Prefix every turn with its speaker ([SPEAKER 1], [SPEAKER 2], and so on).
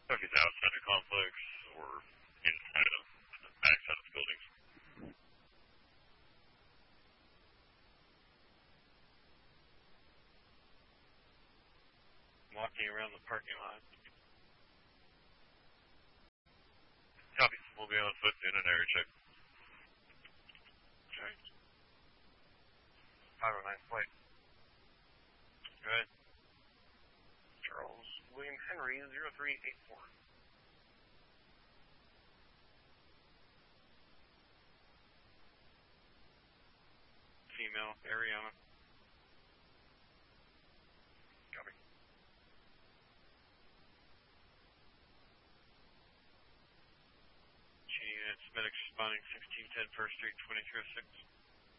[SPEAKER 1] If he's outside the complex or inside of the backside of the buildings. Walking around the parking lot. Copy. We'll be on foot in an area check. Okay. 509 flight. Go ahead. Charles William Henry 0384. Female, Ariana. Copy. G units, medics responding 1610 First Street, 2306.